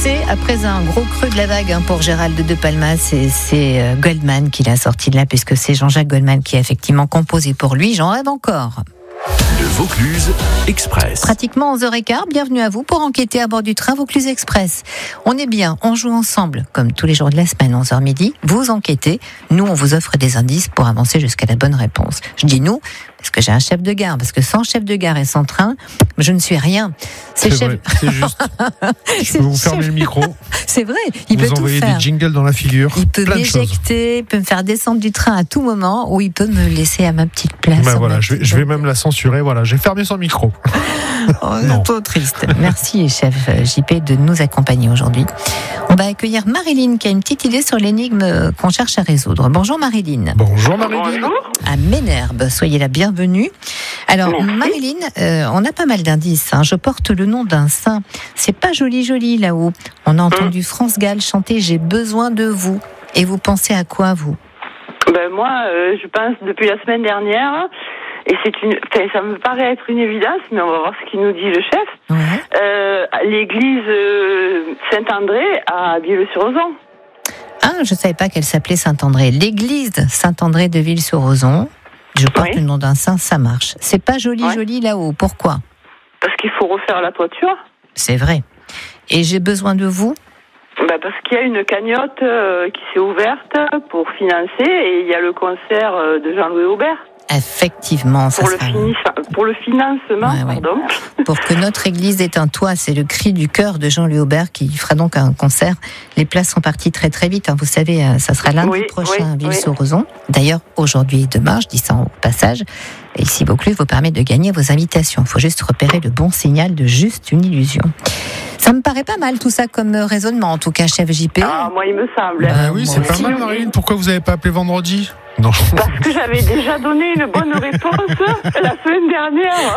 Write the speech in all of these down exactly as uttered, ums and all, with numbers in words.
poussé après un gros creux de la vague hein, pour Gérald de Palmas. Et c'est euh, Goldman qui l'a sorti de là, puisque c'est Jean-Jacques Goldman qui a effectivement composé pour lui. J'en rêve encore. Le Vaucluse Express. Pratiquement onze heures quinze, bienvenue à vous pour enquêter à bord du train Vaucluse Express. On est bien, on joue ensemble, comme tous les jours de la semaine, onze heures midi. Vous enquêtez, nous on vous offre des indices pour avancer jusqu'à la bonne réponse. Je dis nous, parce que j'ai un chef de gare, parce que sans chef de gare et sans train, je ne suis rien. C'est, c'est chef... vrai, c'est juste. Je peux vous fermer le micro. C'est vrai, il vous peut tout faire. Vous envoyer des jingles dans la figure. Il peut plein m'éjecter, il peut me faire descendre du train à tout moment, ou il peut me laisser à ma petite place. Ben voilà, je vais, je vais même la censurer. Voilà, j'ai fermé son micro. Oh, c'est trop triste. Merci, chef J P, de nous accompagner aujourd'hui. On va accueillir Marilyn qui a une petite idée sur l'énigme qu'on cherche à résoudre. Bonjour Marilyn. Bonjour Marilyn. À Ménherbe, soyez la bienvenue. Alors merci. Marilyn, euh, on a pas mal d'indices. Hein. Je porte le nom d'un saint. C'est pas joli joli là-haut. On a entendu mmh. France Gall chanter J'ai besoin de vous. Et vous pensez à quoi vous? Ben moi, euh, je pense depuis la semaine dernière. Et c'est une, enfin, ça me paraît être une évidence, mais on va voir ce qu'il nous dit le chef. Ouais. Euh, l'église euh, Saint-André à Ville-sur-Ozon. Ah, je savais pas qu'elle s'appelait Saint-André. L'église Saint-André de Ville-sur-Ozon. Je porte oui. le nom d'un saint, ça marche. C'est pas joli, ouais. joli là-haut. Pourquoi? Parce qu'il faut refaire la toiture. C'est vrai. Et j'ai besoin de vous? Bah parce qu'il y a une cagnotte euh, qui s'est ouverte pour financer et il y a le concert euh, de Jean-Louis Aubert. Effectivement, ça pour, le sera... finis, pour le financement, ouais, ouais. pardon. Pour que notre église ait un toit, c'est le cri du cœur de Jean-Louis Aubert qui fera donc un concert. Les places sont parties très très vite, hein. Vous savez, ça sera lundi oui, prochain oui, à Ville-sur-Ozon. Oui. D'ailleurs, aujourd'hui et demain, je dis ça au passage, et ici Vaucluse vous permet de gagner vos invitations. Il faut juste repérer le bon signal de juste une illusion. Ça me paraît pas mal tout ça comme raisonnement, en tout cas, chef J P. Ah, moi il me semble. Bah oui, c'est pas mal, Marine. Pourquoi vous n'avez pas appelé vendredi? Non. Parce que j'avais déjà donné une bonne réponse la semaine dernière.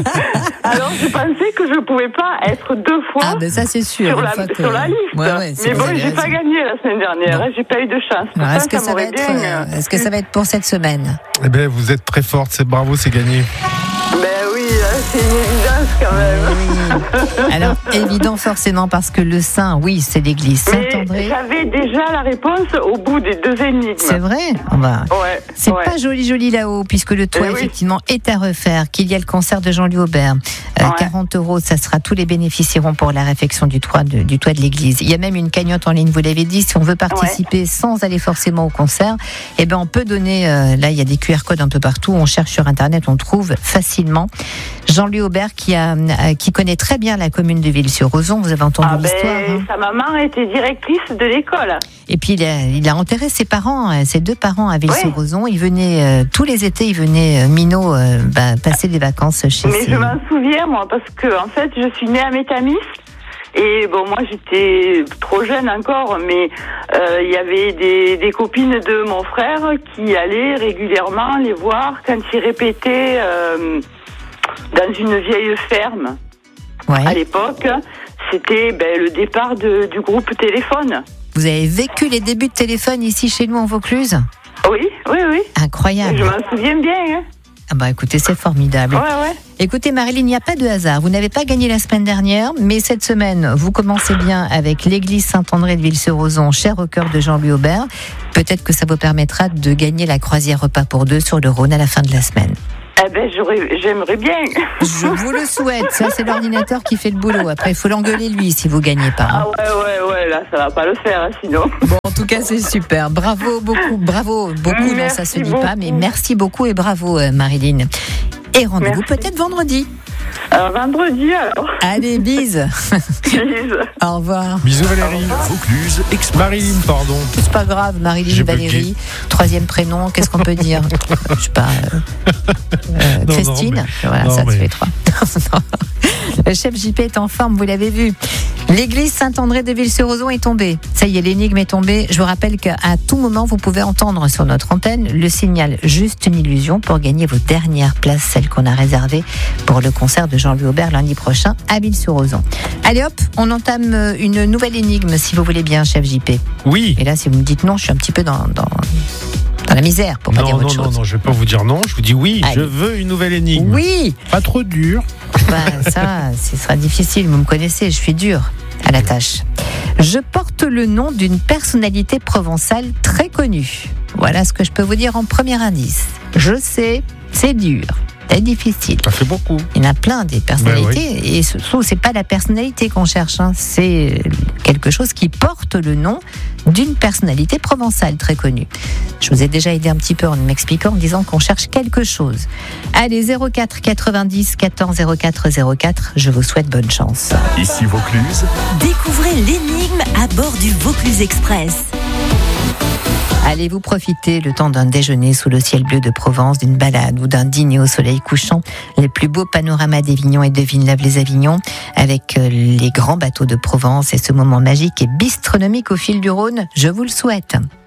Alors je pensais que je ne pouvais pas être deux fois ah ben ça, c'est sûr, sur, la, que... sur la liste. Ouais, ouais, mais bon, j'ai pas gagné la semaine dernière. Non. J'ai pas eu de chance. Alors, est-ce, que ça va être, bien... est-ce que ça va être pour cette semaine? Eh bien, vous êtes très forte. C'est bravo, c'est gagné. Ben oui, c'est une évidence quand même. Oui. Alors, évident forcément parce que le saint, oui, c'est l'église Saint-André. Mais j'avais déjà la réponse au bout des deux énigmes. C'est vrai? On va... ouais, c'est ouais. pas joli joli là-haut puisque le toit, eh effectivement, oui. est à refaire, qu'il y a le concert de Jean-Louis Aubert. Euh, ouais. quarante euros, ça sera, tous les bénéfices iront pour la réfection du toit de, du toit de l'église. Il y a même une cagnotte en ligne, vous l'avez dit, si on veut participer ouais. sans aller forcément au concert, eh ben on peut donner, euh, là il y a des Q R codes un peu partout, on cherche sur internet, on trouve facilement. Jean-Louis Aubert qui, a, qui connaît très bien la commune de Ville-sur-Ozon, vous avez entendu ah l'histoire. Ben, hein. Sa maman était directrice de l'école. Et puis il a, il a enterré ses parents, ses deux parents à Ville-sur-Ozon. Ouais. Il venait, euh, tous les étés, il venait, euh, minot, euh, bah, passer des vacances chez Mais ses... je m'en souviens, moi, parce que en fait, je suis née à Métamis. Et bon, moi, j'étais trop jeune encore, mais euh, il y avait des, des copines de mon frère qui allaient régulièrement les voir quand ils répétaient euh, dans une vieille ferme. Ouais. À l'époque, c'était ben, le départ de, du groupe Téléphone. Vous avez vécu les débuts de Téléphone ici chez nous en Vaucluse? Oui, oui, oui. Incroyable. Je m'en souviens bien. Hein. Ah bah écoutez, c'est formidable. Ouais, ouais. Écoutez Marilyn, il n'y a pas de hasard. Vous n'avez pas gagné la semaine dernière, mais cette semaine, vous commencez bien avec l'église Saint-André de Ville-sur-Ozon, chère au cœur de Jean-Louis Aubert. Peut-être que ça vous permettra de gagner la croisière repas pour deux sur le Rhône à la fin de la semaine. Eh ben, j'aurais, j'aimerais bien. Je vous le souhaite. Ça, c'est l'ordinateur qui fait le boulot. Après, il faut l'engueuler lui si vous gagnez pas. Hein. Ah ouais, ouais, ouais. Là, ça va pas le faire, hein, sinon. Bon, en tout cas, c'est super. Bravo beaucoup, bravo beaucoup. Merci non, ça se dit beaucoup. Pas, mais merci beaucoup et bravo, Marilyn. Et rendez-vous merci. Peut-être vendredi. Alors, vendredi, alors. Allez, bise. Bise. Au revoir. Bisous, Valérie. Vaucluse Express. Marilyn, pardon. C'est pas grave, Marilyn, J'ai Valérie. bugué. Troisième prénom, qu'est-ce qu'on peut dire? Je sais pas. Euh, euh, non, Christine. Non, mais... Voilà, non, ça, mais... ça fait trois. Le chef J P est en forme, vous l'avez vu. L'église Saint-André de Ville-sur-Ozon est tombée. Ça y est, l'énigme est tombée. Je vous rappelle qu'à tout moment, vous pouvez entendre sur notre antenne le signal Juste une illusion pour gagner vos dernières places, celles qu'on a réservées pour le concert de Jean-Louis Aubert lundi prochain à Ville-sur-Ozon. Allez hop, on entame une nouvelle énigme, si vous voulez bien, chef J P. Oui. Et là, si vous me dites non, je suis un petit peu dans... dans... dans la misère, pour pas non, dire autre non, chose. Non, non, je vais pas vous dire non. Je vous dis oui. Allez. Je veux une nouvelle énigme. Oui. Pas trop dur. Bah, ça, ce sera difficile. Vous me connaissez, je suis dure à la tâche. Je porte le nom d'une personnalité provençale très connue. Voilà ce que je peux vous dire en premier indice. Je sais, c'est dur. C'est difficile. Ça fait beaucoup. Il y en a plein des personnalités. Ben oui. Et surtout, c'est pas la personnalité qu'on cherche. Hein. C'est quelque chose qui porte le nom d'une personnalité provençale très connue. Je vous ai déjà aidé un petit peu en m'expliquant, en disant qu'on cherche quelque chose. Allez, zéro quatre quatre-vingt-dix quatorze zéro quatre zéro quatre. Je vous souhaite bonne chance. Ici Vaucluse. Découvrez l'énigme à bord du Vaucluse Express. Allez-vous profiter le temps d'un déjeuner sous le ciel bleu de Provence, d'une balade ou d'un dîner au soleil couchant, les plus beaux panoramas d'Avignon et de Villeneuve-les-Avignon, avec les grands bateaux de Provence et ce moment magique et bistronomique au fil du Rhône, je vous le souhaite.